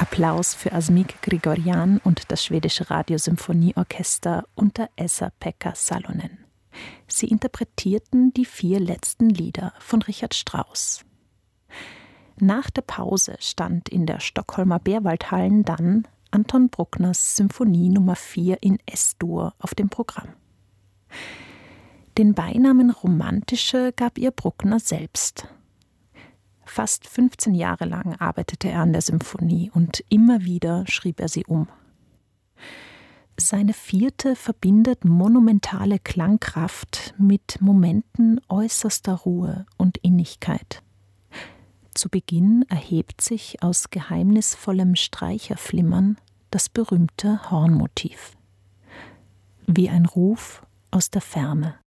Applaus für Asmik Grigoryan und das schwedische Radiosymphonieorchester unter Esa-Pekka Salonen. Sie interpretierten die 4 letzten Lieder von Richard Strauss. Nach der Pause stand in der Stockholmer Bärwaldhallen dann Anton Bruckners Symphonie Nummer 4 in S-Dur auf dem Programm. Den Beinamen Romantische gab ihr Bruckner selbst. Fast 15 Jahre lang arbeitete er an der Symphonie und immer wieder schrieb er sie um. Seine 4. verbindet monumentale Klangkraft mit Momenten äußerster Ruhe und Innigkeit. Zu Beginn erhebt sich aus geheimnisvollem Streicherflimmern das berühmte Hornmotiv. Wie ein Ruf aus der Ferne.